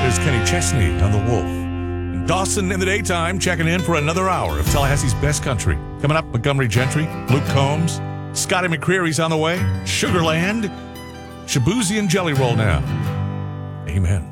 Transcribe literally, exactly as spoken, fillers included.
is Kenny Chesney on The Wolf. And Dawson in the daytime, checking in for another hour of Tallahassee's best country. Coming up, Montgomery Gentry, Luke Combs, Scotty McCreery's on the way, Sugarland, Shabuzi and Jelly Roll now. Amen.